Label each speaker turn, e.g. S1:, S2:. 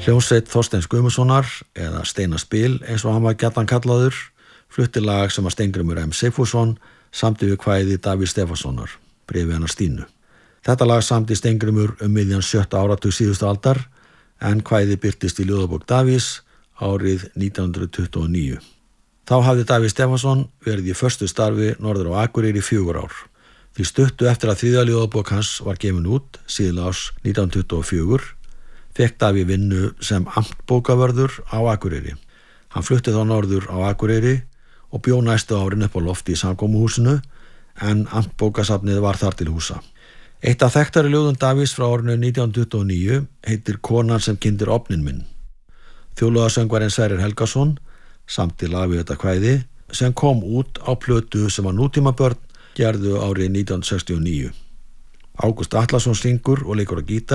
S1: Hljómsveit Þorsteins Guðmundssonar, eða Steina Spil eins og hann var gjarnan kallaður, flutti lag sem að Steingrímur M. Sigfússon samdi við kvæði Davíðs Stefánssonar, Bréfið hennar Stínu. Þetta lag samdi Steingrímur miðjan 7. áratug síðustu aldar, en kvæði birtist í ljóðabók Davíðs árið 1929. Þá hafði Davíð Stefánsson verið í föstu starfi norður á Akureyri í 4 ár. Því stuttu eftir að 3. ljóðabók hans var gefin út, síðla árs 1924, fekk Davíð vinnu sem amtbókavörður á Akureyri. Hann flutti þá norður á Akureyri og bjó næstu árin upp á lofti í samkomuhúsinu, en amtbókasafnið var þar til húsa. Eitt af þekktari ljóðum Davíðs frá árinu 1929 heitir Konan sem kyndir ofninn minn. Þjóðlögasöngvarinn Sverrir Helgason samdi lag við þetta kvæði sem kom út á plötu sem að nútímabörn gerðu árið 1969. Ágúst Atlason syngur og leikur á gítar